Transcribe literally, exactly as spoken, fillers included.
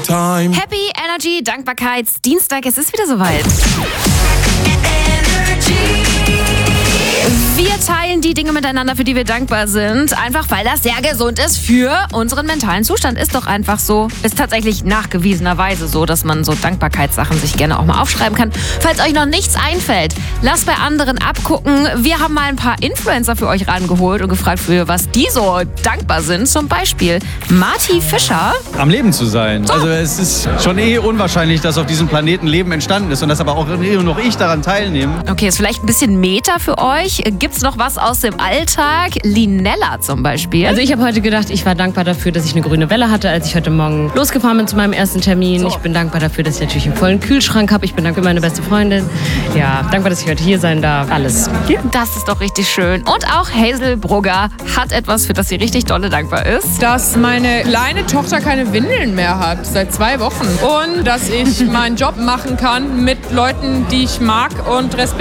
time. Happy Energy Dankbarkeitsdienstag, es ist wieder soweit. Wir teilen die Dinge miteinander, für die wir dankbar sind, einfach weil das sehr gesund ist für unseren mentalen Zustand. Ist doch einfach so. Ist tatsächlich nachgewiesenerweise so, dass man so Dankbarkeitssachen sich gerne auch mal aufschreiben kann. Falls euch noch nichts einfällt, lasst bei anderen abgucken. Wir haben mal ein paar Influencer für euch rangeholt und gefragt, für was die so dankbar sind. Zum Beispiel Marty Fischer. Am Leben zu sein. Also es ist schon eh unwahrscheinlich, dass auf diesem Planeten Leben entstanden ist und dass aber auch nur noch ich daran teilnehme. Okay, ist vielleicht ein bisschen Meta für euch. Gibt's noch was aus dem Alltag? Linella zum Beispiel. Also ich habe heute gedacht, ich war dankbar dafür, dass ich eine grüne Welle hatte, als ich heute Morgen losgefahren bin zu meinem ersten Termin. So. Ich bin dankbar dafür, dass ich natürlich einen vollen Kühlschrank habe. Ich bin dankbar für meine beste Freundin. Ja, dankbar, dass ich heute hier sein darf. Alles. Ja. Das ist doch richtig schön. Und auch Hazel Brugger hat etwas, für das sie richtig dolle dankbar ist. Dass meine kleine Tochter keine Windeln mehr hat, seit zwei Wochen. Und dass ich meinen Job machen kann mit Leuten, die ich mag und respektiere.